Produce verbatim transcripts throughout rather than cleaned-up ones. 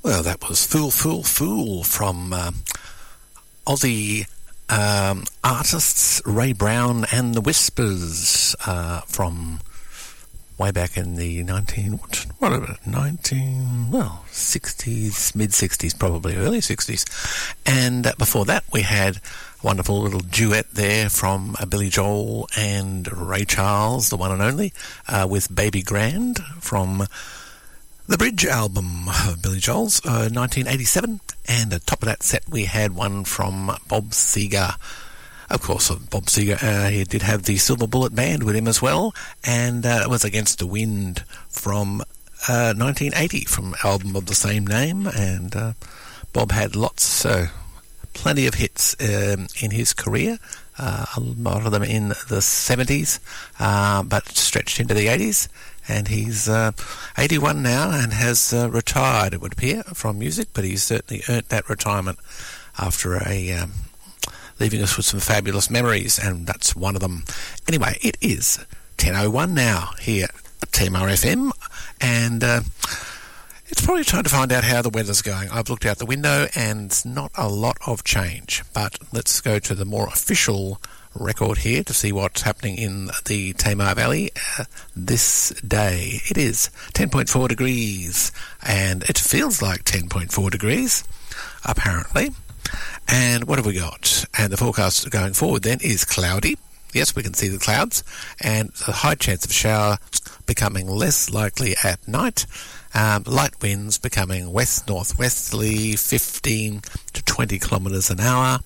Well, that was Fool, Fool, Fool from uh, Aussie um, artists Ray Brown and the Whispers uh, from way back in the nineteen, what, what are it, nineteen, well, sixties, mid-sixties probably, early sixties. And uh, before that we had a wonderful little duet there from uh, Billy Joel and Ray Charles, the one and only, uh, with Baby Grand from the Bridge album of Billy Joel's, uh, nineteen eighty-seven. And at top of that set we had one from Bob Seger. Of course, Bob Seger, uh, he did have the Silver Bullet Band with him as well, and uh, it was Against the Wind from uh, nineteen eighty, from an album of the same name, and uh, Bob had lots, uh, plenty of hits um, in his career, uh, a lot of them in the seventies, uh, but stretched into the eighties, and he's uh, eighty-one now and has uh, retired, it would appear, from music, but he's certainly earned that retirement after a... Um, leaving us with some fabulous memories, and that's one of them. Anyway, it is ten oh one now here at T M R F M, and uh, it's probably time to find out how the weather's going. I've looked out the window, and not a lot of change, but let's go to the more official record here to see what's happening in the Tamar Valley uh, this day. It is ten point four degrees, and it feels like ten point four degrees, apparently. And what have we got? And the forecast going forward then is cloudy. Yes, we can see the clouds. And a high chance of shower becoming less likely at night. Um, light winds becoming west-northwesterly, fifteen to twenty kilometres an hour.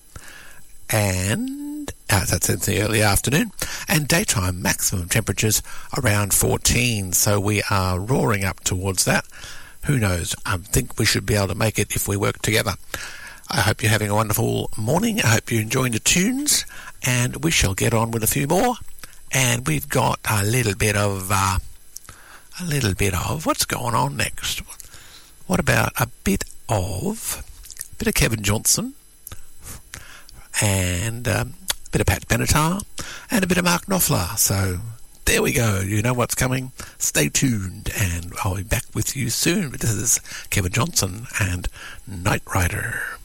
And uh, that's in the early afternoon. And daytime maximum temperatures around fourteen. So we are roaring up towards that. Who knows? I think we should be able to make it if we work together. I hope you're having a wonderful morning. I hope you're enjoying the tunes, and we shall get on with a few more. And we've got a little bit of, uh, a little bit of, what's going on next? What about a bit of, a bit of Kevin Johnson, and um, a bit of Pat Benatar, and a bit of Mark Knopfler. So there we go. You know what's coming. Stay tuned, and I'll be back with you soon. This is Kevin Johnson and Night Rider.